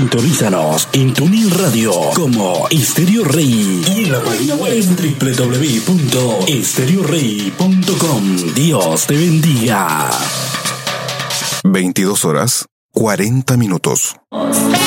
Sintonízanos en TuneIn Radio como Estéreo Rey y en la página web www.estereorey.com. Dios te bendiga. 22 horas 40 minutos.